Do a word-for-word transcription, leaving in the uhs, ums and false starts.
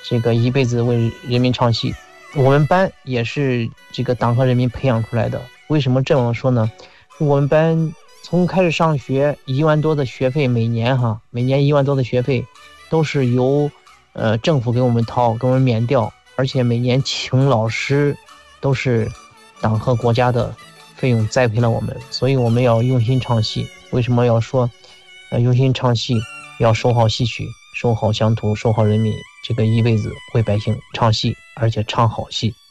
这个一辈子为人民唱戏。我们班也是这个党和人民培养出来的。为什么这么说呢？我们班从开始上学一万多的学费，每年哈，每年一万多的学费都是由呃政府给我们掏，给我们免掉，而且每年请老师都是党和国家的费用栽培了我们，所以我们要用心唱戏。为什么要说呃用心唱戏？要守好戏曲，守好乡土，守好人民，这个一辈子为百姓唱戏，而且唱好戏。